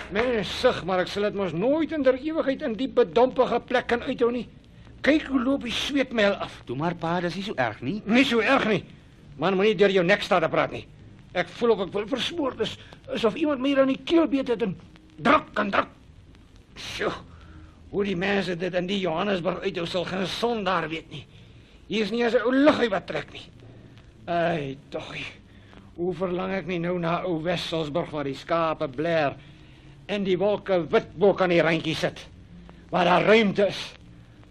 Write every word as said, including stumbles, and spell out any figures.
Mens sug, maar ek sal dit mos nooit in der ewigheid in die bedompige plek kan uithou nie. Kyk hoe loop die sweetmel af. Toe maar pa, dis nie so erg nie. Nie so erg nie. Man, moenie deur jou nek staan te praat nie. Ek voel of ek wil versmoor, dis asof iemand my aan die keel beet het en druk en druk. Sjoe, hoe die mense dit in die Johannesburg uithou sal geen son daar weet nie. Hier is nie eens 'n ou luggie wat trek nie. Ai, tog. Hoe verlang ek nie nou na ou Wesselsburg waar die skape blaar en die wolke wit bo kan die randjie sit, waar daar ruimte is.